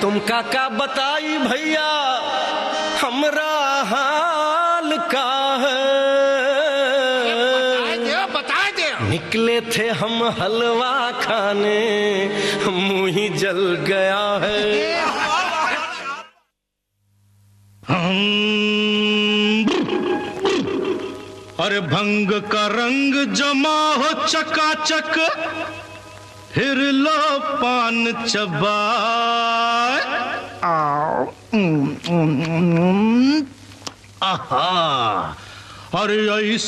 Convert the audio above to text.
तुमका का बताई भैया हमरा हाल का है। बता दे। निकले थे हम हलवा खाने मुंह ही जल गया है। अरे भंग का रंग जमा हो चकाचक, फिर लो पान चबाए। आहा, अरे